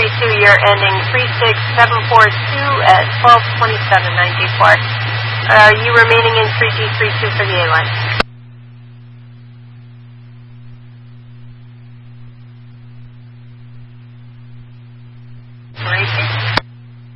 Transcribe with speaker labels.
Speaker 1: 3G32, you're ending 36742 at 12:27.94. Are you remaining in 3G32 for the A-line?